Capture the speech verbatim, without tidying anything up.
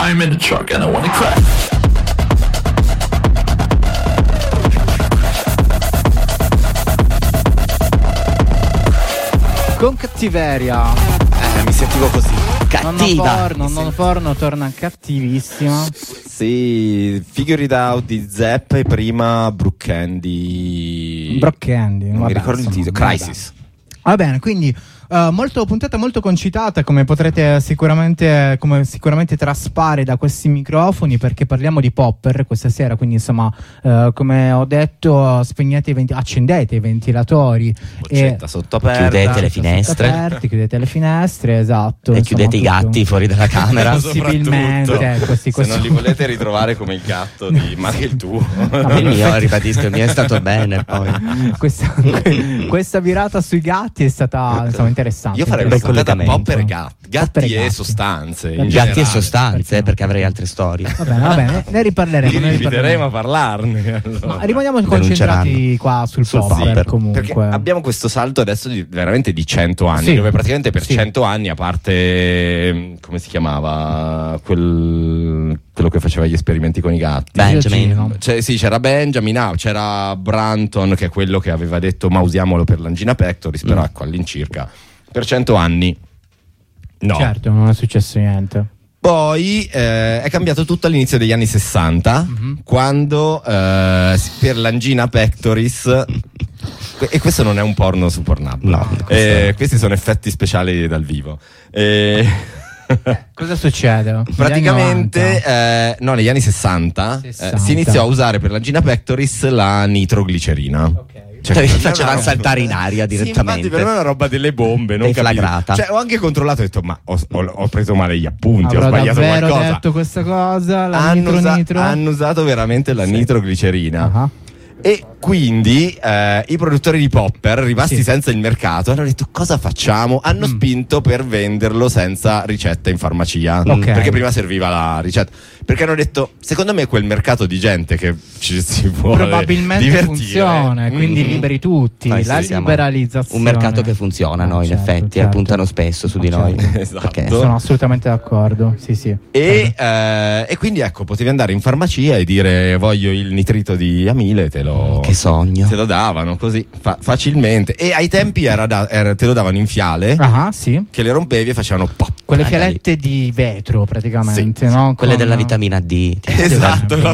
I'm in the truck and I wanna crack. Con cattiveria. Eh, mi sentivo così. Cattiva. Nonno porno, nonno porno torna cattivissima. Sì, Figure It Out di Zepp e prima Brooke Candy. Brooke Candy. Non vabbè, mi ricordo insomma, il titolo. Crisis. Va bene, quindi uh, molto puntata molto concitata, come potrete sicuramente come sicuramente traspare da questi microfoni, perché parliamo di Popper questa sera, quindi insomma uh, come ho detto, spegnete i venti- accendete i ventilatori, Boccetta e sotto aperta. Chiudete le finestre. aperti, chiudete le finestre, esatto. E insomma, chiudete i tutto. gatti fuori dalla camera. Possibilmente questi, Se questi... non li volete ritrovare come il gatto di ma anche il tuo. Il mio, ribadisco, il mio è stato bene poi. questa, questa virata sui gatti è stata insomma interessante. Io farei una bel puntata collegamento. Popper e gatti. Gatti Popper e e gatti. sostanze. in Gatti Gatti generale. e sostanze, perché no? perché avrei altre storie. Va bene, va bene, ne riparleremo. Li ne inviteremo riparleremo. a parlarne. allora. Ma rimaniamo Denunceranno. concentrati qua sul, Sul Popper, Popper. comunque. Perché abbiamo questo salto adesso di, veramente di cento anni, Sì. dove praticamente per Sì. cento anni, a parte, come si chiamava, quel, quello che faceva gli esperimenti con i gatti. Benjamin. Giochino. Cioè, sì, c'era Benjamin, ah, c'era Branton, che è quello che aveva detto ma usiamolo per l'angina pectoris, però Mm. ecco, all'incirca per cento anni no. Certo, non è successo niente. Poi eh, è cambiato tutto all'inizio degli anni sessanta, Mhm. quando eh, per l'angina pectoris, e questo non è un porno su Pornhub, No, eh, questi sono effetti speciali dal vivo. Eh, Cosa succede? Negli praticamente, anni novanta? eh, no, negli anni sessanta, eh, sessanta. si iniziò a usare per l'angina pectoris la nitroglicerina. Ok. Cioè, Cioè, per me facevano è una- saltare in aria Sì, direttamente. infatti per me è una roba delle bombe, non capivo. Deflagrata. Cioè, ho anche controllato e ho detto, ma ho, ho- ho preso male gli appunti, Avrò ho sbagliato davvero qualcosa. detto questa cosa? La hanno, nitro usa- nitro? hanno usato veramente la nitroglicerina. Ah. E quindi eh, i produttori di Popper, rimasti Sì. senza il mercato, hanno detto cosa facciamo? Hanno Mm. spinto per venderlo senza ricetta in farmacia. Ok. Perché prima serviva la ricetta. Perché hanno detto, secondo me quel mercato di gente che ci si vuole Probabilmente divertire, funziona, quindi mm, liberi tutti. Noi la sì, siamo liberalizzazione. un mercato che funziona, Ah, no, in certo, effetti, certo. e puntano spesso su Ah, di noi. certo. Esatto. Perché Sono assolutamente d'accordo. Sì, sì. E, eh, e quindi ecco, potevi andare in farmacia e dire voglio il nitrito di amile, te lo, Che sogno. te lo davano così fa- facilmente. E ai tempi era da- era- te lo davano in fiale, Ah, sì. che le rompevi e facevano pop. Quelle Magari. fialette di vetro praticamente, Sì, no? Quelle Con- della vitamina D. Ti Esatto, ricordi? la